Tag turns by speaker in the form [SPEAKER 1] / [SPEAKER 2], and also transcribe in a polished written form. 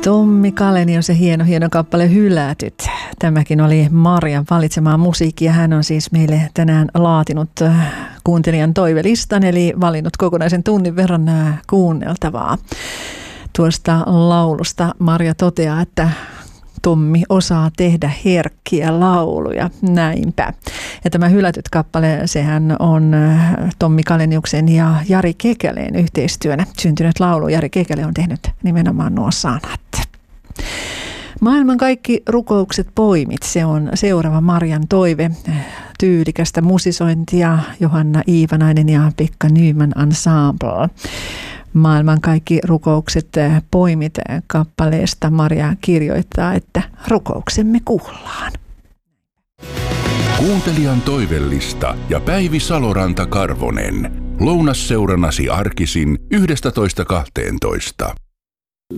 [SPEAKER 1] Tommi Kalenius ja hieno kappale Hylätyt. Tämäkin oli Marjan valitsemaa musiikkia. Hän on siis meille tänään laatinut kuuntelijan toivelistan, eli valinnut kokonaisen tunnin verran kuunneltavaa. Tuosta laulusta Marja toteaa, että Tommi osaa tehdä herkkiä lauluja, näinpä. Ja tämä Hylätyt kappale, sehän on Tommi Kaleniuksen ja Jari Kekäleen yhteistyönä syntynyt laulu. Jari Kekäle on tehnyt nimenomaan nuo sanat. Maailman kaikki rukoukset poimit, se on seuraava Marjan toive. Tyylikästä musisointia Johanna Iivanainen ja Pekka Nyman Ensemble. Maailman kaikki rukoukset poimit kappaleesta Marja kirjoittaa, että rukouksemme kuullaan.
[SPEAKER 2] Kuuntelijan toivellista ja Päivi Saloranta-Karvonen. Lounasseurannasi arkisin 11.12.